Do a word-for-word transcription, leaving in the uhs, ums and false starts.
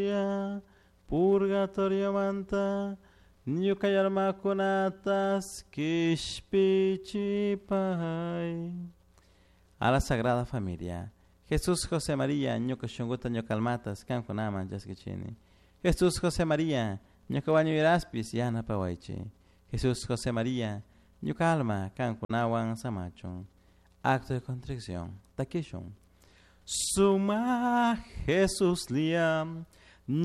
purgatorio manta, nyukayarma kunatas kishpichipai. A la Sagrada Familia, Jesús, José María, ñukashunguta ñukalmatas, kankunaman yaskichini. Jesús, José María, ñukawañu iraspis yana pawaichi. Jesús, José María, ñukalma, kankunawan samachon. Acto de contrición, takishon. Suma Jesús liam,